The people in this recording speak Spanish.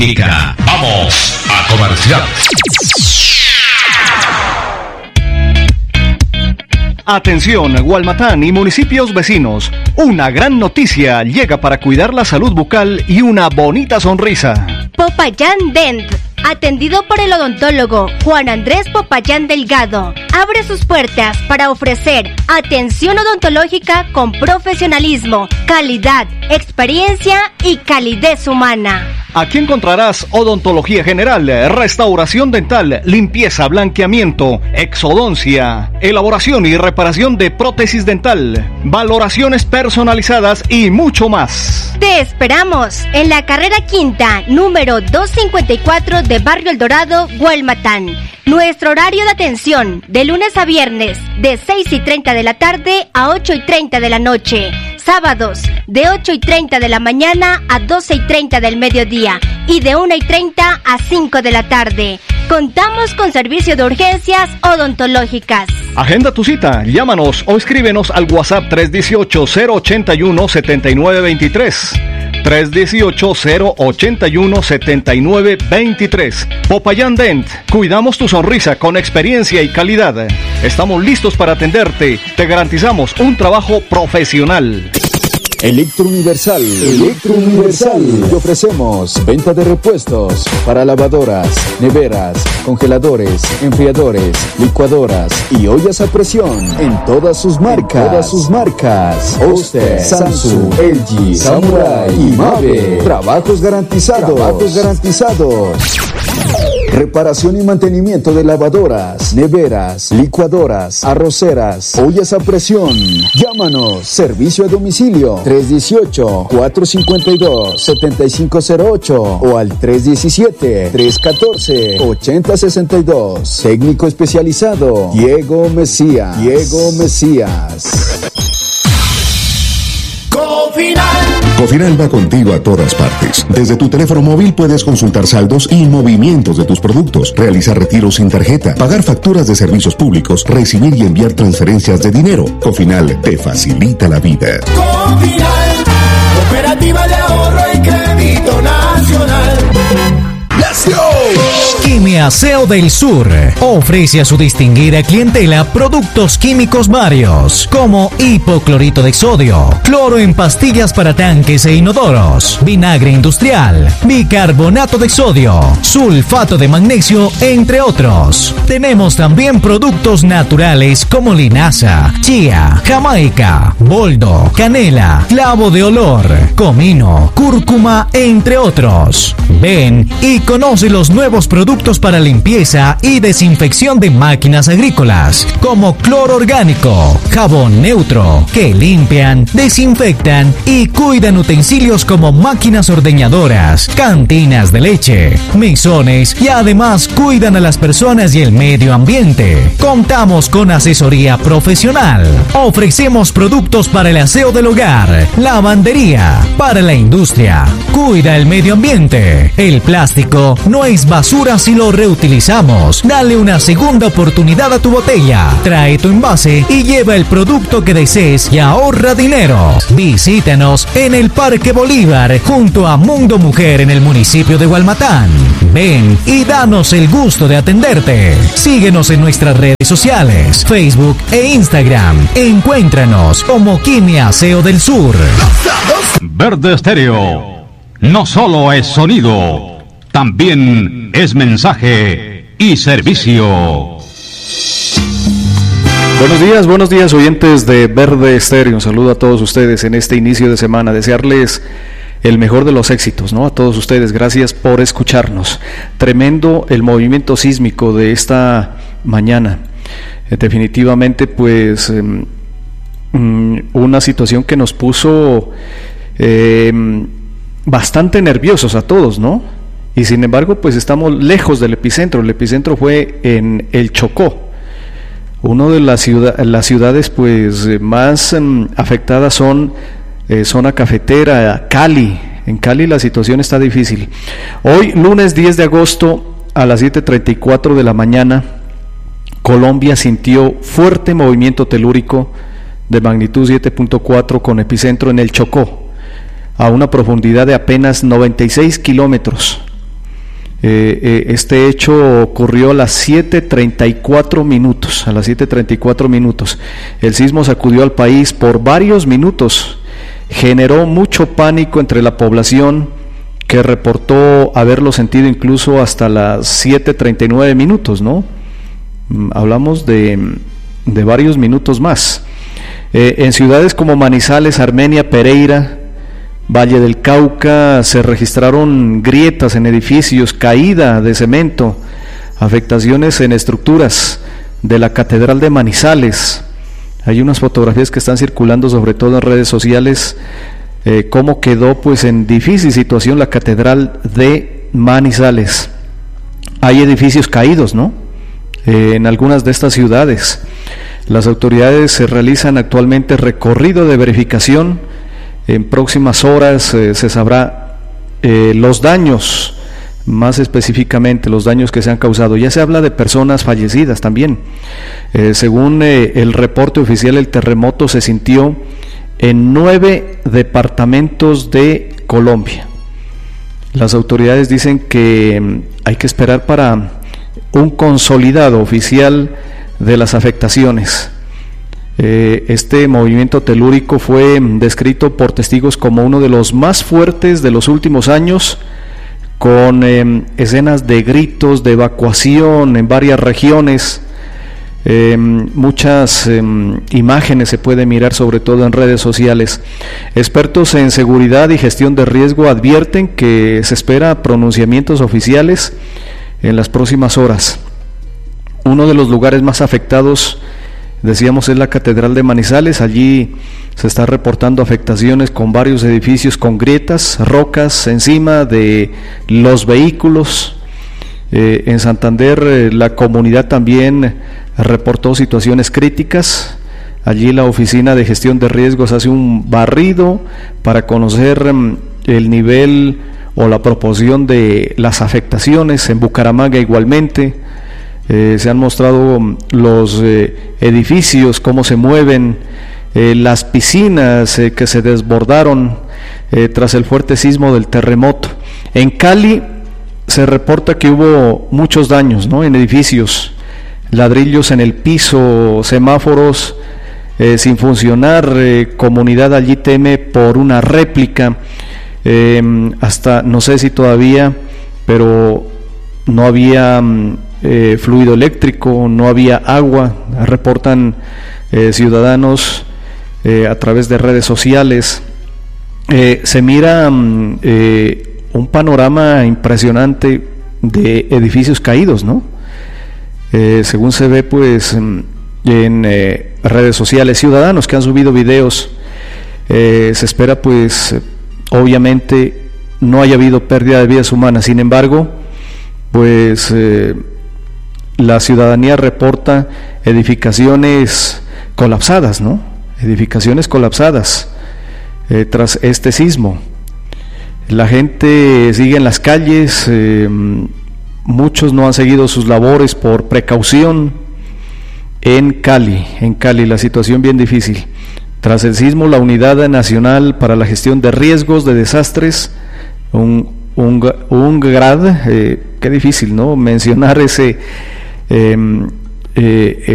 Vamos a comercial. Atención, Gualmatán y municipios vecinos. Una gran noticia llega para cuidar la salud bucal y una bonita sonrisa. Popayán Dent, atendido por el odontólogo Juan Andrés Popayán Delgado, abre sus puertas para ofrecer atención odontológica con profesionalismo, calidad, experiencia y calidez humana. Aquí encontrarás odontología general, restauración dental, limpieza, blanqueamiento, exodoncia, elaboración y reparación de prótesis dental, valoraciones personalizadas y mucho más. Te esperamos en la carrera quinta, número 254 de Barrio El Dorado, Gualmatán. Nuestro horario de atención, de lunes a viernes, de 6:30 de la tarde a 8:30 de la noche. Sábados, de 8:30 de la mañana a 12:30 del mediodía y de 1:30 a 5 de la tarde. Contamos con servicio de urgencias odontológicas. Agenda tu cita, llámanos o escríbenos al WhatsApp 318-081-7923. 318-081-7923. Popayán Dent, cuidamos tu sonrisa con experiencia y calidad. Estamos listos para atenderte, te garantizamos un trabajo profesional. Electrouniversal. Te ofrecemos venta de repuestos para lavadoras, neveras, congeladores, enfriadores, licuadoras y ollas a presión en todas sus marcas. Oster, Samsung, LG, Samurai y Mave. Trabajos garantizados. Reparación y mantenimiento de lavadoras, neveras, licuadoras, arroceras, ollas a presión. Llámanos. Servicio a domicilio 318-452-7508 o al 317-314-8062. Técnico especializado Diego Mesías. Cofinal va contigo a todas partes. Desde tu teléfono móvil puedes consultar saldos y movimientos de tus productos, realizar retiros sin tarjeta, pagar facturas de servicios públicos, recibir y enviar transferencias de dinero. Cofinal te facilita la vida. Cofinal, cooperativa de ahorro y crédito nacional. ¡Let's go! Quimiaseo del Sur ofrece a su distinguida clientela productos químicos varios como hipoclorito de sodio, cloro en pastillas para tanques e inodoros, vinagre industrial, bicarbonato de sodio, sulfato de magnesio, entre otros. Tenemos también productos naturales como linaza, chía, jamaica, boldo, canela, clavo de olor, comino, cúrcuma, entre otros. Ven y conoce los nuevos productos para limpieza y desinfección de máquinas agrícolas, como cloro orgánico, jabón neutro, que limpian, desinfectan y cuidan utensilios como máquinas ordeñadoras, cantinas de leche, mesones y además cuidan a las personas y el medio ambiente. Contamos con asesoría profesional. Ofrecemos productos para el aseo del hogar, lavandería, para la industria. Cuida el medio ambiente. El plástico no es basura si lo reutilizamos. Dale una segunda oportunidad a tu botella. Trae tu envase y lleva el producto que desees y ahorra dinero. Visítanos en el Parque Bolívar junto a Mundo Mujer en el municipio de Gualmatán. Ven y danos el gusto de atenderte. Síguenos en nuestras redes sociales, Facebook e Instagram. Encuéntranos como Quimiaseo del Sur. Verde Estéreo no solo es sonido, también es mensaje y servicio. Buenos días oyentes de Verde Estéreo. Un saludo a todos ustedes en este inicio de semana. Desearles el mejor de los éxitos, ¿no? A todos ustedes, gracias por escucharnos. Tremendo el movimiento sísmico de esta mañana. Definitivamente, pues, una situación que nos puso bastante nerviosos a todos, ¿no? Y sin embargo, pues estamos lejos del epicentro. El epicentro fue en el Chocó. Una de las ciudades pues más afectadas son zona cafetera, Cali. En Cali la situación está difícil. Hoy, lunes 10 de agosto, a las 7:34 de la mañana, Colombia sintió fuerte movimiento telúrico de magnitud 7.4 con epicentro en el Chocó, a una profundidad de apenas 96 kilómetros Este hecho ocurrió a las 7:34 minutos. A las 7:34 minutos. El sismo sacudió al país por varios minutos. Generó mucho pánico entre la población, que reportó haberlo sentido incluso hasta las 7:39 minutos, ¿no? Hablamos de varios minutos más. En ciudades como Manizales, Armenia, Pereira, Valle del Cauca, se registraron grietas en edificios, caída de cemento, afectaciones en estructuras de la Catedral de Manizales. Hay unas fotografías que están circulando sobre todo en redes sociales, cómo quedó pues en difícil situación la Catedral de Manizales. Hay edificios caídos, ¿no? En algunas de estas ciudades. Las autoridades realizan actualmente recorrido de verificación. En próximas horas se sabrá los daños, más específicamente los daños que se han causado. Ya se habla de personas fallecidas también. Según el reporte oficial, el terremoto se sintió en 9 departamentos de Colombia. Las autoridades dicen que hay que esperar para un consolidado oficial de las afectaciones. Este movimiento telúrico fue descrito por testigos como uno de los más fuertes de los últimos años, con escenas de gritos, de evacuación en varias regiones. Muchas imágenes se pueden mirar, sobre todo en redes sociales. Expertos en seguridad y gestión de riesgo advierten que se espera pronunciamientos oficiales en las próximas horas. Uno de los lugares más afectados, decíamos, es la Catedral de Manizales. Allí se está reportando afectaciones con varios edificios con grietas, rocas encima de los vehículos. En Santander la comunidad también reportó situaciones críticas. Allí la Oficina de Gestión de Riesgos hace un barrido para conocer el nivel o la proporción de las afectaciones. En Bucaramanga igualmente. Se han mostrado los edificios, cómo se mueven, las piscinas que se desbordaron tras el fuerte sismo del terremoto. En Cali se reporta que hubo muchos daños, ¿no? En edificios, ladrillos en el piso, semáforos sin funcionar. Comunidad allí teme por una réplica. Hasta no sé si todavía, pero no había fluido eléctrico, no había agua. Reportan ciudadanos a través de redes sociales. Se mira un panorama impresionante de edificios caídos, ¿no? Según se ve pues en redes sociales, ciudadanos que han subido videos. Se espera pues obviamente no haya habido pérdida de vidas humanas. Sin embargo, pues la ciudadanía reporta edificaciones colapsadas, ¿no? Edificaciones colapsadas tras este sismo. La gente sigue en las calles, muchos no han seguido sus labores por precaución. En Cali la situación bien difícil. Tras el sismo, la Unidad Nacional para la Gestión de Riesgos de Desastres, UNGRAD, qué difícil, ¿no? Mencionar ese